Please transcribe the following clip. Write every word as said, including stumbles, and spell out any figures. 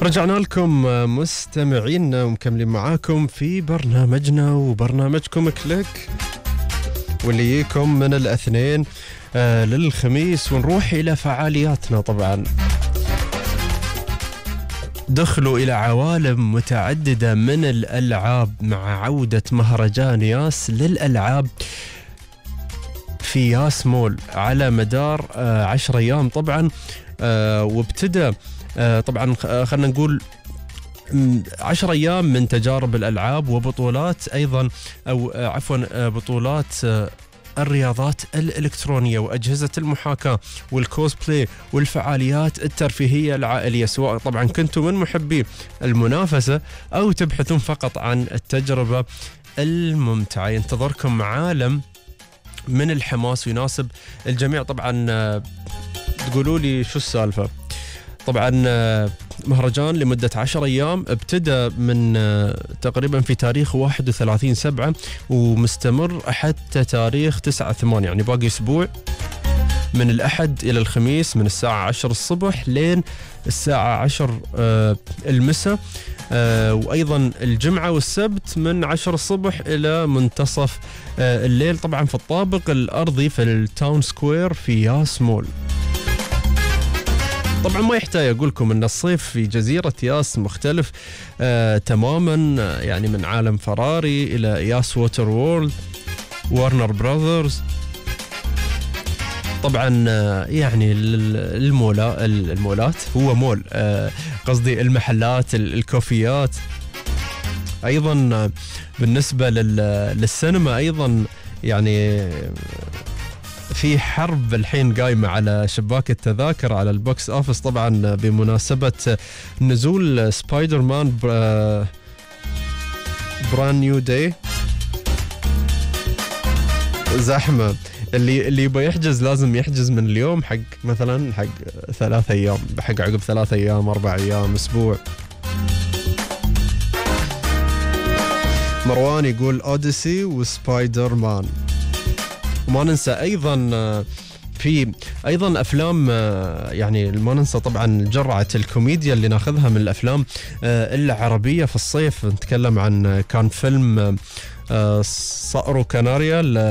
رجعنا لكم مستمعين ومكملين معاكم في برنامجنا وبرنامجكم كليك، واللي يجيكم من الاثنين آه للخميس، ونروح إلى فعالياتنا. طبعا دخلوا إلى عوالم متعددة من الألعاب مع عودة مهرجان ياس للألعاب في ياس مول على مدار آه عشر أيام. طبعا آه وابتدى آه طبعا خلنا نقول عشر أيام من تجارب الألعاب وبطولات أيضا أو آه عفوا آه بطولات آه الرياضات الإلكترونية وأجهزة المحاكاة والكوسبلاي والفعاليات الترفيهية العائلية، سواء طبعا كنتم من محبي المنافسة أو تبحثون فقط عن التجربة الممتعة. ينتظركم عالم من الحماس ويناسب الجميع. طبعا آه تقولوا لي شو السالفة؟ طبعا مهرجان لمدة عشر أيام ابتدى من تقريبا في تاريخ واحد وثلاثين سبعة ومستمر حتى تاريخ تسعة ثمانية، يعني باقي أسبوع من الأحد إلى الخميس من الساعة عشر الصبح لين الساعة عشر المساء، وأيضا الجمعة والسبت من عشر الصبح إلى منتصف الليل، طبعا في الطابق الأرضي في التاون سكوير في ياس مول. طبعا ما يحتاج أقول لكم أن الصيف في جزيرة ياس مختلف آه تماما، يعني من عالم فراري إلى ياس ووتر وورلد وارنر براذرز. طبعا آه يعني المولا المولات هو مول آه قصدي المحلات الكوفيات. أيضا آه بالنسبة للسينما أيضا يعني في حرب الحين قايمة على شباك التذاكر على البوكس أوفيس، طبعا بمناسبة نزول سبايدر مان بران نيو داي. زحمة، اللي اللي يبغى يحجز لازم يحجز من اليوم حق مثلا حق ثلاث أيام، حق عقب ثلاث أيام أربع أيام أسبوع. مروان يقول أوديسي وسبايدر مان. وما ننسى أيضا في أيضا أفلام، يعني ما ننسى طبعا جرعة الكوميديا اللي ناخذها من الأفلام العربية في الصيف. نتكلم عن كان فيلم صقر وكناريا